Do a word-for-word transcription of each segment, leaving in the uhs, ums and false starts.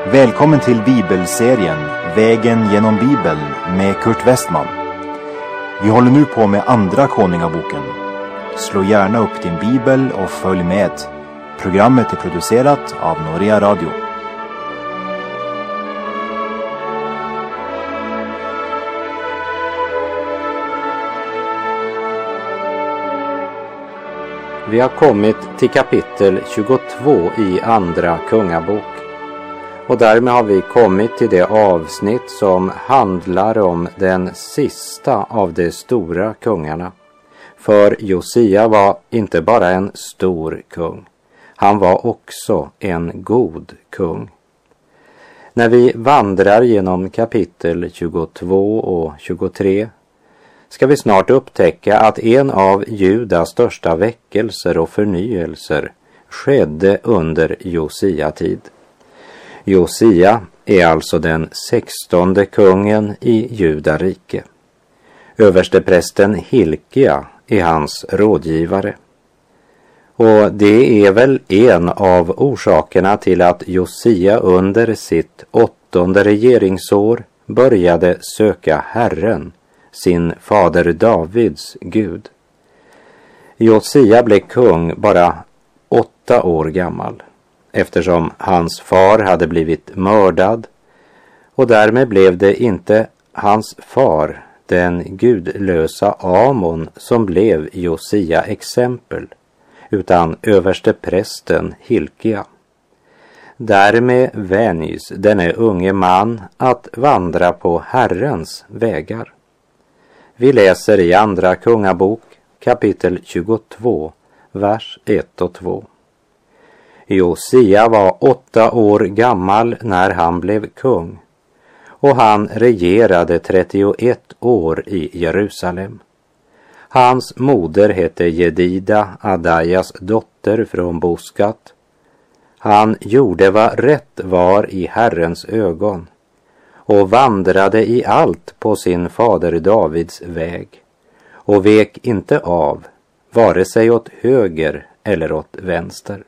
Välkommen till bibelserien Vägen genom Bibeln med Kurt Westman. Vi håller nu på med andra Konungaboken. Slå gärna upp din bibel och följ med. Programmet är producerat av Norea Radio. Vi har kommit till kapitel tjugotvå i andra Kungabok. Och därmed har vi kommit till det avsnitt som handlar om den sista av de stora kungarna. För Josia var inte bara en stor kung, han var också en god kung. När vi vandrar genom kapitel tjugotvå och tjugotre ska vi snart upptäcka att en av Judas största väckelser och förnyelser skedde under Josia-tid. Josia är alltså den sextonde kungen i Judarike. Översteprästen Hilkia är hans rådgivare. Och det är väl en av orsakerna till att Josia under sitt åttonde regeringsår började söka Herren, sin fader Davids Gud. Josia blev kung bara åtta år gammal, eftersom hans far hade blivit mördad, och därmed blev det inte hans far, den gudlösa Amon, som blev Josia exempel, utan översteprästen Hilkia. Därmed vänjs denne unge man att vandra på Herrens vägar. Vi läser i andra Kungabok kapitel tjugotvå, vers ett och två. Josia var åtta år gammal när han blev kung, och han regerade trettioett år i Jerusalem. Hans moder hette Jedida, Adajas dotter från Boskat. Han gjorde vad rätt var i Herrens ögon och vandrade i allt på sin fader Davids väg och vek inte av, vare sig åt höger eller åt vänster.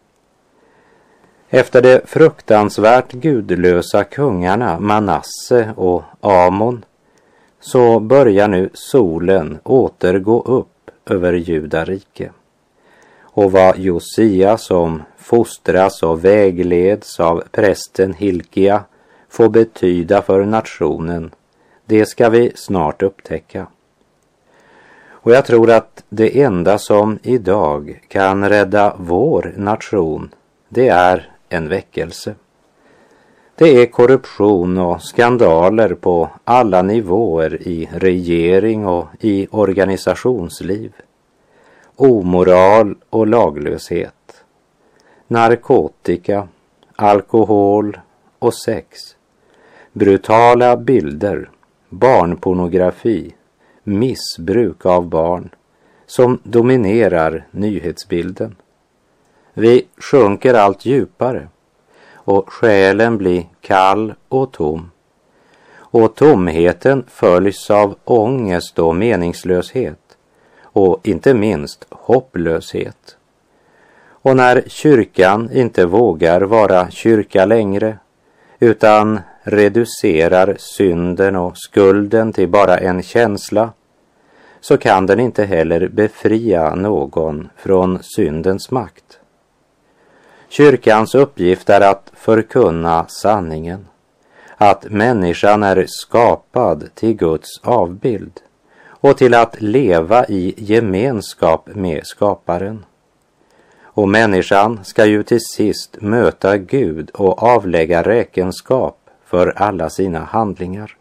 Efter de fruktansvärt gudlösa kungarna Manasse och Amon så börjar nu solen återgå upp över Judarike. Och vad Josia, som fostras och vägleds av prästen Hilkia, får betyda för nationen, det ska vi snart upptäcka. Och jag tror att det enda som idag kan rädda vår nation, det är en väckelse. Det är korruption och skandaler på alla nivåer i regering och i organisationsliv. Omoral och laglöshet. Narkotika, alkohol och sex. Brutala bilder, barnpornografi, missbruk av barn som dominerar nyhetsbilden. Vi sjunker allt djupare och själen blir kall och tom. Och tomheten följs av ångest och meningslöshet och inte minst hopplöshet. Och när kyrkan inte vågar vara kyrka längre utan reducerar synden och skulden till bara en känsla, så kan den inte heller befria någon från syndens makt. Kyrkans uppgift är att förkunna sanningen, att människan är skapad till Guds avbild och till att leva i gemenskap med skaparen. Och människan ska ju till sist möta Gud och avlägga räkenskap för alla sina handlingar.